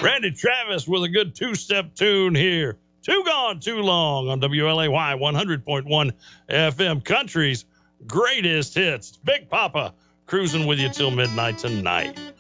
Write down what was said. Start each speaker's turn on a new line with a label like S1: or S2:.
S1: Randy Travis with a good two-step tune here. Too Gone Too Long on WLAY 100.1 FM, country's greatest hits. Big Papa cruising with you till midnight tonight.